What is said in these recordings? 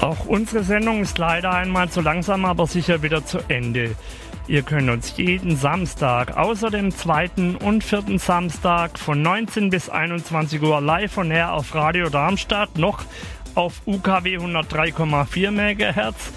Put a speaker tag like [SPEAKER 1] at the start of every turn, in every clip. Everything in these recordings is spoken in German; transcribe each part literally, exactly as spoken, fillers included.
[SPEAKER 1] Auch unsere Sendung ist leider einmal zu langsam, aber sicher wieder zu Ende. Ihr könnt uns jeden Samstag, außer dem zweiten und vierten Samstag von neunzehn bis einundzwanzig Uhr live und her auf Radio Darmstadt, noch auf U K W hundertdrei Komma vier Megahertz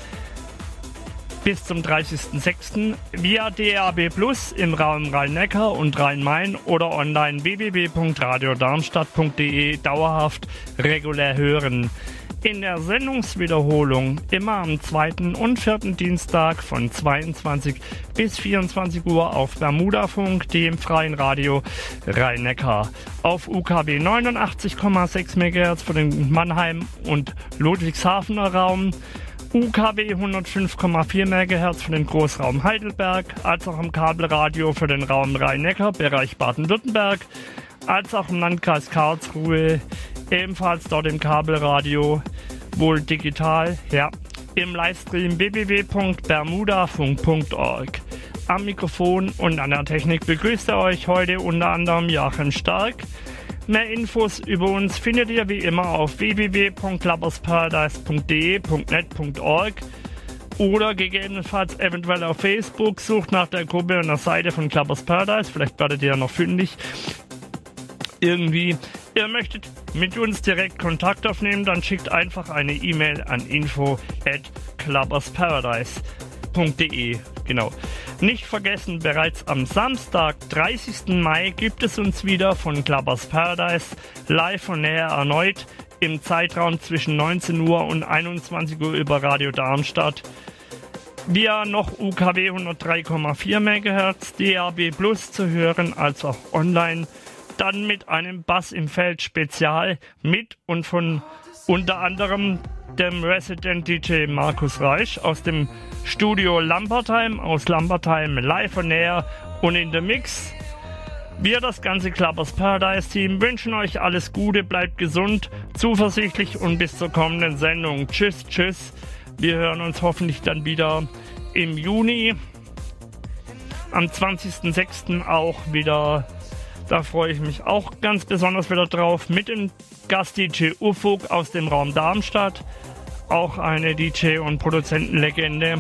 [SPEAKER 1] bis zum dreißigsten sechsten via D A B Plus im Raum Rhein-Neckar und Rhein-Main oder online w w w punkt radio darmstadt punkt d e dauerhaft regulär hören. In der Sendungswiederholung immer am zweiten und vierten Dienstag von zweiundzwanzig bis vierundzwanzig Uhr auf Bermudafunk, dem freien Radio Rhein-Neckar. Auf U K W neunundachtzig Komma sechs Megahertz für den Mannheim- und Ludwigshafener Raum, U K W hundertfünf Komma vier Megahertz für den Großraum Heidelberg, als auch am Kabelradio für den Raum Rhein-Neckar, Bereich Baden-Württemberg, als auch im Landkreis Karlsruhe, ebenfalls dort im Kabelradio, wohl digital, ja, im Livestream w w w punkt bermudafunk punkt org. Am Mikrofon und an der Technik begrüßt er euch heute unter anderem Joachim Stark. Mehr Infos über uns findet ihr wie immer auf w w w punkt klappersparadise punkt d e punkt net punkt org oder gegebenenfalls eventuell auf Facebook. Sucht nach der Gruppe und der Seite von Klappers Paradise, vielleicht werdet ihr ja noch fündig. Irgendwie, ihr möchtet mit uns direkt Kontakt aufnehmen, dann schickt einfach eine E-Mail an info at klappersparadise punkt d e. Genau. Nicht vergessen, bereits am Samstag, dreißigsten Mai, gibt es uns wieder von Klappers Paradise live und näher erneut im Zeitraum zwischen neunzehn Uhr und einundzwanzig Uhr über Radio Darmstadt. Via noch U K W hundertdrei Komma vier Megahertz, D A B Plus zu hören, als auch online. Dann mit einem Bass im Feld Spezial mit und von unter anderem dem Resident D J Markus Reich aus dem Studio Lampertheim, aus Lampertheim live und näher und in der Mix. Wir, das ganze Klappers Paradise Team, wünschen euch alles Gute, bleibt gesund, zuversichtlich und bis zur kommenden Sendung. Tschüss, tschüss. Wir hören uns hoffentlich dann wieder im Juni. Am zwanzigsten sechsten auch wieder. Da freue ich mich auch ganz besonders wieder drauf. Mit dem Gast-D J Ufuk aus dem Raum Darmstadt. Auch eine D J- und Produzentenlegende.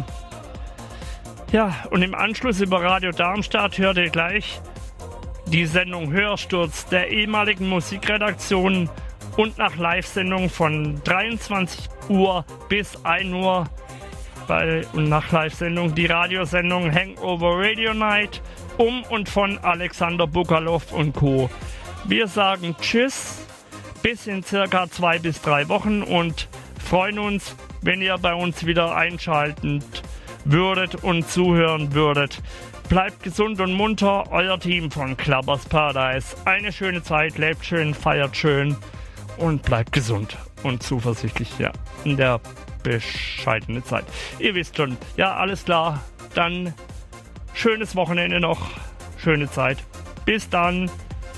[SPEAKER 1] Ja, und im Anschluss über Radio Darmstadt hört ihr gleich die Sendung Hörsturz der ehemaligen Musikredaktion und nach Live-Sendung von dreiundzwanzig Uhr bis ein Uhr bei, und nach Live-Sendung die Radiosendung Hangover Radio Night um und von Alexander Bukalow und Co. Wir sagen Tschüss, bis in circa zwei bis drei Wochen und freuen uns, wenn ihr bei uns wieder einschalten würdet und zuhören würdet. Bleibt gesund und munter, euer Team von Klappers Paradise. Eine schöne Zeit, lebt schön, feiert schön und bleibt gesund und zuversichtlich, ja, in der bescheidenen Zeit. Ihr wisst schon, ja, alles klar, dann schönes Wochenende noch, schöne Zeit. Bis dann.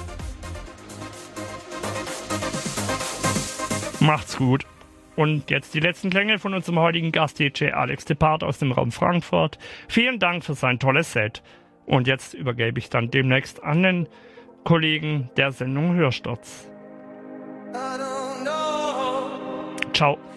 [SPEAKER 1] Macht's gut. Und jetzt die letzten Klänge von unserem heutigen Gast-D J Alex Depart aus dem Raum Frankfurt. Vielen Dank für sein tolles Set. Und jetzt übergebe ich dann demnächst an den Kollegen der Sendung Hörsturz. Ciao.